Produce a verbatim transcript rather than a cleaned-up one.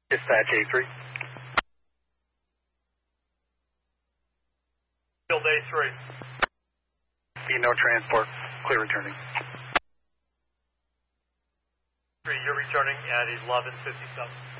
Dispatch A three. Field A three. Be no transport. Clear returning. three, you're returning at eleven fifty-seven.